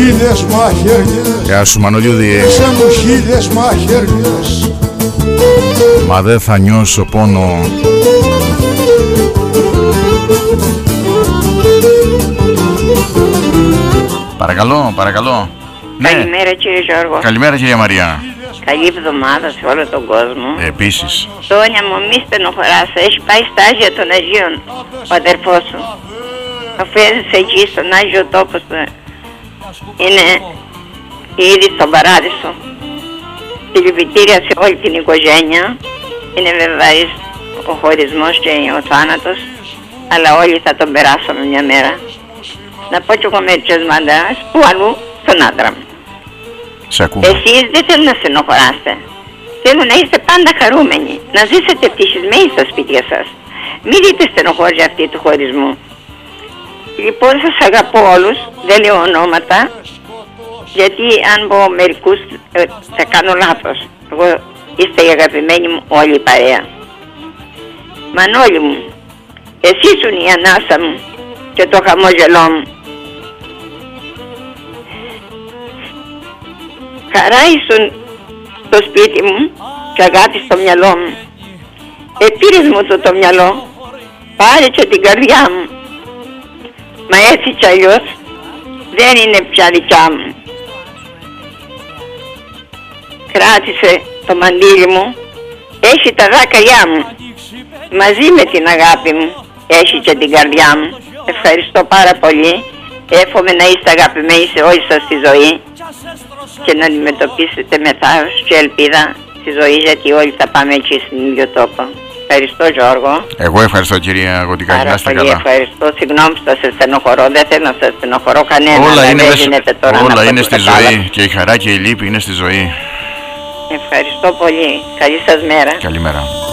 χίλιες μαχαιριές. Γεια σου Μανολιούδη. Δώσε μου χίλιες μαχαιριές. Μα δεν θα νιώσω πόνο. Παρακαλώ, παρακαλώ. Καλημέρα κύριε Γιώργο. Καλημέρα κυρία Μαρία. Καλή εβδομάδα σε όλο τον κόσμο. Επίσης. Τόνια μου, μη στενοχωράς. Έχει πάει στα Άγια των Αγίων ο αδερφός σου. Αφού έζησε εκεί στον Άγιο τόπο του, είναι ήδη στον παράδεισο. Συλληπιτήρια σε όλη την οικογένεια. Είναι βεβαίως ο χωρισμός και ο θάνατος, αλλά όλοι θα τον περάσουμε μια μέρα. Να πω κι εγώ μερικές μαντάς που αλλού στον άντρα μου. Εσείς δεν θέλουν να στενοχωράστε. Θέλουν να είστε πάντα χαρούμενοι, να ζήσετε ευτυχισμένοι στα σπίτια σας. Μην δείτε στενοχώρια αυτή του χωρισμού. Λοιπόν, σας αγαπώ όλους, δεν λέω ονόματα, γιατί αν πω μερικούς θα κάνω λάθος. Εγώ είστε οι αγαπημένοι μου όλοι η παρέα. Μανώλη μου, εσύ ήσουν η ανάσα μου και το χαμόγελό μου. Χαρά ήσουν στο σπίτι μου και αγάπη στο μυαλό μου. Επήρες μου το μυαλό, πάρε και την καρδιά μου. Μα έτσι κι αλλιώς δεν είναι πια δικιά μου. Κράτησε το μαντίλι μου, έχει τα δάκρυά μου. Μαζί με την αγάπη μου έχει και την καρδιά μου. Ευχαριστώ πάρα πολύ. Εύχομαι να είστε αγαπημένοι σε όλη σας τη ζωή και να αντιμετωπίσετε με θάρρος και ελπίδα τη ζωή, γιατί όλοι θα πάμε εκεί στην ίδιο τόπο. Ευχαριστώ Γιώργο. Εγώ ευχαριστώ κυρία Γοντικά. Πάρα πολύ ευχαριστώ. Συγγνώμη που σας στενοχωρώ, δεν θέλω να σας στενοχωρώ κανένα. Όλα είναι, τώρα όλα είναι στη ζωή και η χαρά και η λύπη είναι στη ζωή. Ευχαριστώ πολύ. Καλή σας μέρα. Καλημέρα.